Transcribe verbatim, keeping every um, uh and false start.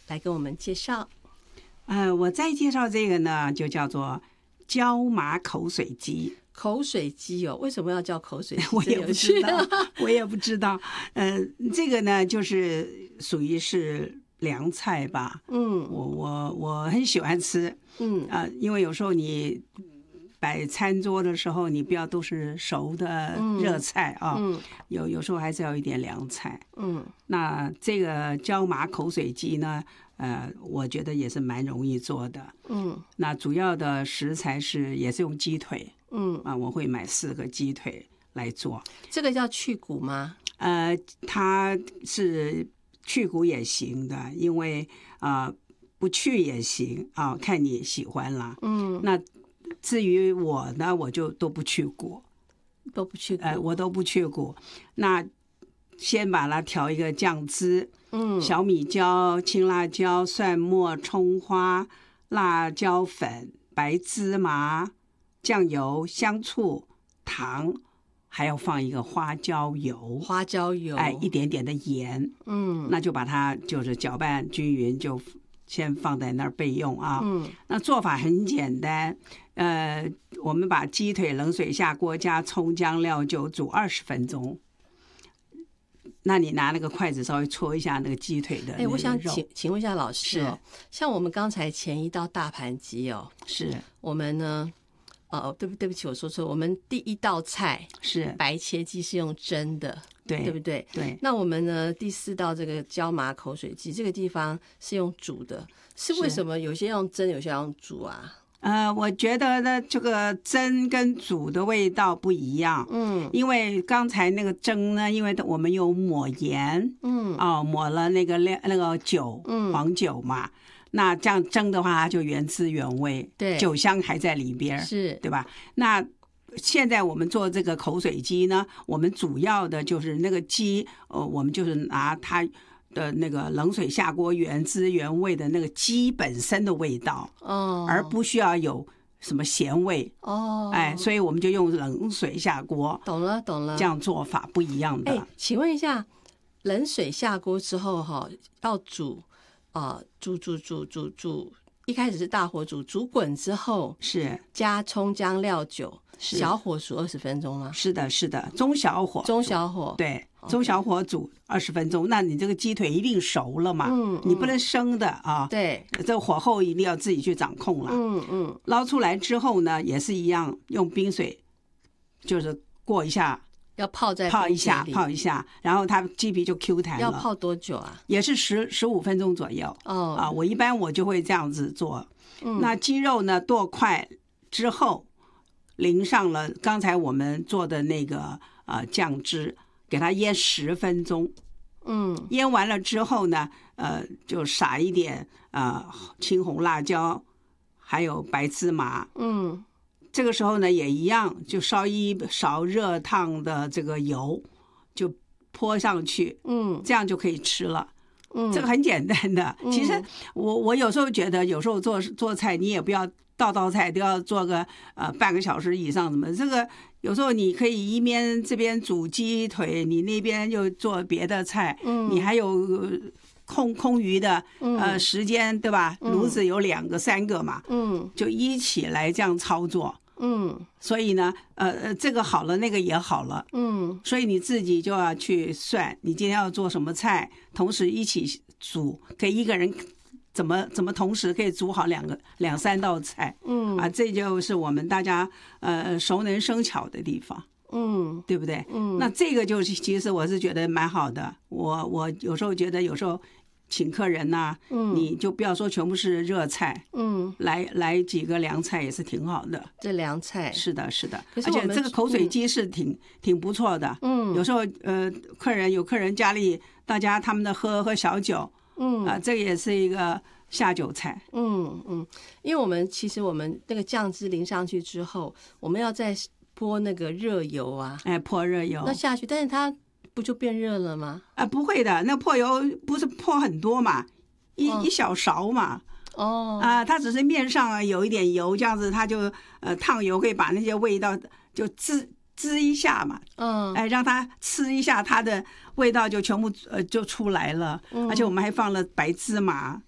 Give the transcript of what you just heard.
来跟我们介绍。 呃，我再介绍这个呢，就叫做椒麻口水鸡。 口水鸡哦，为什么要叫口水鸡？ 我也不知道，我也不知道。呃，这个呢，就是属于是凉菜吧。 嗯， 我我我很喜欢吃。 嗯啊、呃，因为有时候你摆餐桌的时候，你不要都是熟的热菜啊， 嗯、 有有时候还是要一点凉菜。 嗯， 那这个椒麻口水鸡呢，呃，我觉得也是蛮容易做的。 嗯， 那主要的食材是也是用鸡腿。 嗯啊，我会买四个鸡腿来做。 这个叫去骨吗？ 呃，它是去骨也行的，因为啊、呃、不去也行啊，看你喜欢啦。 嗯， 那至于我呢，我就都不去骨， 都不去骨， 呃，我都不去骨。那先把它调一个酱汁， 嗯， 小米椒、青辣椒、蒜末、葱花、辣椒粉、白芝麻。酱油、香醋、糖，还要放一个花椒油， 花椒油， 哎，一点点的盐， 嗯， 那就把它就是搅拌均匀，就先放在那儿备用啊。 嗯， 那做法很简单，呃，我们把鸡腿冷水下锅，加葱姜料酒煮二十分钟。那你拿那个筷子稍微戳一下那个鸡腿的那个肉。 哎，我想请请问一下老师哦，像我们刚才前一道大盘鸡哦， 是我们呢？哦，对不对不起，我说错。我们第一道菜是白切鸡是用蒸的， 对对不对？ 对。 那我们呢？第四道这个椒麻口水鸡，这个地方是用煮的，是为什么有些用蒸，有些用煮啊？ 呃，我觉得呢，这个蒸跟煮的味道不一样。 嗯， 因为刚才那个蒸呢，因为我们有抹盐， 嗯， 哦，抹了那个那个酒， 嗯， 黄酒嘛。那这样蒸的话，它就原汁原味， 对， 酒香还在里边， 是， 对吧？那现在我们做这个口水鸡呢，我们主要的就是那个鸡，呃，我们就是拿它的那个冷水下锅原汁原味的那个鸡本身的味道， 哦， 而不需要有什么咸味哦， 哎，所以我们就用冷水下锅， 懂了懂了， 这样做法不一样的。 哎，请问一下，冷水下锅之后哈，要煮。啊、呃，煮煮煮煮煮，一开始是大火煮，煮滚之后是加葱姜料酒，小火煮二十分钟吗？ 是的，是的，中小火， 中小火， 对，中小火煮二十分钟。那你这个鸡腿一定熟了嘛？ 嗯，嗯你不能生的啊。 对， 这火候一定要自己去掌控了。 嗯嗯， 捞出来之后呢，也是一样，用冰水就是过一下。 要泡在泡一下，泡一下，然后它鸡皮就 Q 弹了。 要泡多久啊？ 也是十十五分钟左右。 哦啊，我一般我就会这样子做。 嗯、 那鸡肉呢剁块之后，淋上了刚才我们做的那个呃酱汁，给它腌十分钟。 嗯， 腌完了之后呢，呃，就撒一点呃青红辣椒，还有白芝麻。 嗯。 这个时候呢，也一样，就烧一勺热烫的这个油，就泼上去， 嗯， 这样就可以吃了。 嗯， 这个很简单的。 嗯、 其实我我有时候觉得，有时候做做菜，你也不要道道菜都要做个呃半个小时以上，怎么这个有时候你可以一边这边煮鸡腿，你那边又做别的菜， 嗯， 你还有。空空余的呃时间，对吧？炉子有两个、三个嘛， 嗯， 就一起来这样操作， 嗯， 所以呢，呃呃，这个好了，那个也好了， 嗯， 所以你自己就要去算，你今天要做什么菜，同时一起煮，可以一个人怎么怎么同时可以煮好两个两三道菜， 嗯啊，这就是我们大家呃熟能生巧的地方。 嗯， 对不对？ 嗯， 那这个就是其实我是觉得蛮好的。我我有时候觉得有时候请客人呐、啊， 嗯， 你就不要说全部是热菜， 嗯， 来来几个凉菜也是挺好的。 这凉菜是的，是的， 可是而且这个口水鸡是挺、嗯、挺不错的。 嗯， 有时候呃，客人有客人家里大家他们的喝喝小酒， 嗯啊、呃，这也是一个下酒菜。 嗯嗯，因为我们其实我们那个酱汁淋上去之后，我们要再泼那个热油啊， 哎，泼热油， 那下去，但是它不就变热了吗？ 啊，不会的，那泼油不是泼很多嘛，一、 哦、 一小勺嘛。 哦， 啊，它只是面上有一点油，这样子它就呃烫油，可以把那些味道就滋滋一下嘛。 嗯， 哎，让它吃一下，它的味道就全部呃就出来了。 嗯、 而且我们还放了白芝麻，